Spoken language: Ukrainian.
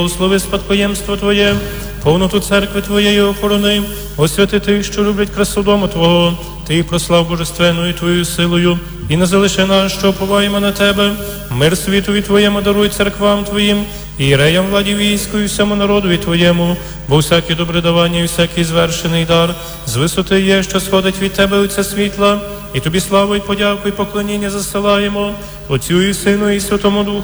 Благослови спадкоємство Твоє, повноту церкви Твоєї охорони, освяти тих, що люблять красу дому Твого, Ти їх прослав божественною Твоєю силою, і не залиши нас, що уповаємо на Тебе. Мир світові Твоєму даруй церквам Твоїм, і іреям владі війську, і всьому народові Твоєму, бо всяке добре давання і всякий звершений дар з висоти є, що сходить від Тебе Отця світла, і Тобі славу, і подяку, і поклоніння засилаємо, Отцю і Сину, і Святому Духу,